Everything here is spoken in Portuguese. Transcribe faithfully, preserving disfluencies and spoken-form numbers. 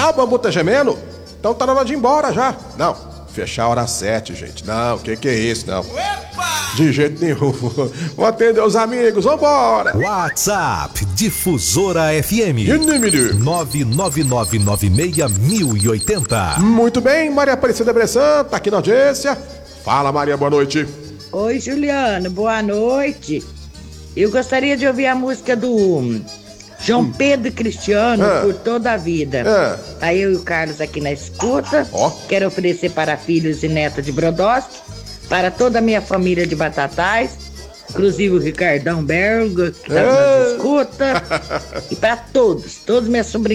Ah, o bambu tá gemendo? Então tá na hora de ir embora já. Não, fechar a hora sete, gente. Não, que que é isso, não. De jeito nenhum. Vou atender os amigos, vambora. WhatsApp Difusora F M E número? nove nove nove nove seis mil e oitenta. Muito bem, Maria Aparecida Bressan, tá aqui na audiência. Fala, Maria, boa noite. Oi, Juliano, boa noite. Eu gostaria de ouvir a música do João Pedro Cristiano, Ah. Por Toda a Vida. Ah. Tá eu e o Carlos aqui na escuta. Ó. Quero oferecer para filhos e netos de Brodowski, para toda a minha família de Batatais, inclusive o Ricardão Bergo, que tá Ah. na escuta, e para todos, todos meus sobrinhos.